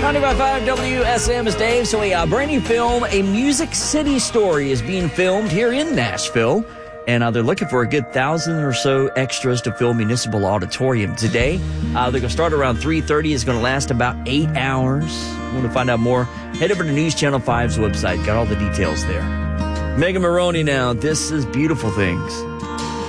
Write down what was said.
95.5 WSM is Dave. So a brand new film, A Music City Story, is being filmed here in Nashville. And they're looking for a good 1,000 or so extras to fill Municipal Auditorium today. They're going to start around 3:30. It's going to last about 8 hours. Want to find out more? Head over to News Channel 5's website. Got all the details there. Megan Maroney now. This is Beautiful Things.